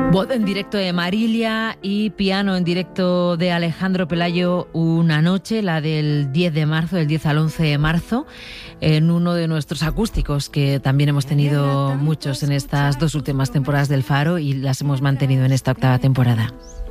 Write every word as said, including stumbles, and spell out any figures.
Voz en directo de Marilia y piano en directo de Alejandro Pelayo, una noche, la del diez de marzo, del diez al once de marzo, en uno de nuestros acústicos, que también hemos tenido muchos en estas dos últimas temporadas del Faro y las hemos mantenido en esta octava temporada.